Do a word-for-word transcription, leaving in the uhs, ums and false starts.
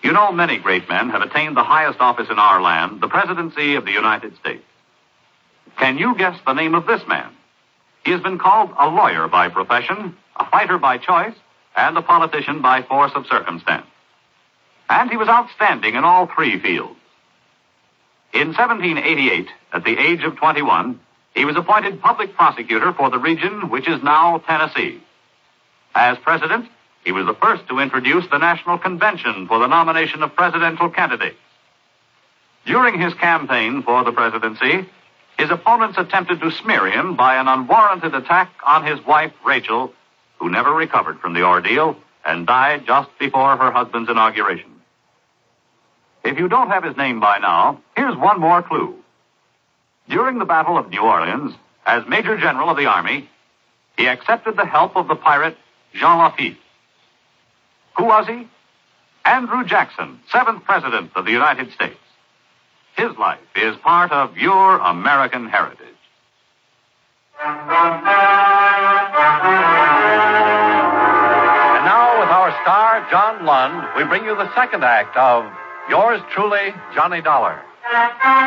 You know, many great men have attained the highest office in our land, the presidency of the United States. Can you guess the name of this man? He has been called a lawyer by profession, a fighter by choice, and a politician by force of circumstance. And he was outstanding in all three fields. In seventeen eighty-eight, at the age of twenty-one, he was appointed public prosecutor for the region which is now Tennessee. As president, he was the first to introduce the National Convention for the nomination of presidential candidates. During his campaign for the presidency, his opponents attempted to smear him by an unwarranted attack on his wife, Rachel, who never recovered from the ordeal and died just before her husband's inauguration. If you don't have his name by now, here's one more clue. During the Battle of New Orleans, as Major General of the Army, he accepted the help of the pirate Jean Lafitte. Who was he? Andrew Jackson, seventh President of the United States. His life is part of your American heritage. And now, with our star, John Lund, we bring you the second act of Yours Truly, Johnny Dollar.